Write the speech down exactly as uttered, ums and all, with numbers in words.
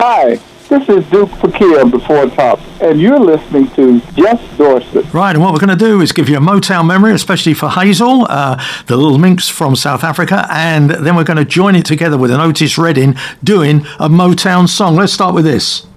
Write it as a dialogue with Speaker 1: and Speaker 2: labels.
Speaker 1: Hi, this is Duke Fakir of the Four Tops, and you're listening to Just Dorset.
Speaker 2: Right, and what we're going to do is give you a Motown memory, especially for Hazel, uh, the Little Minx from South Africa, and then we're going to join it together with an Otis Redding doing a Motown song. Let's start with this.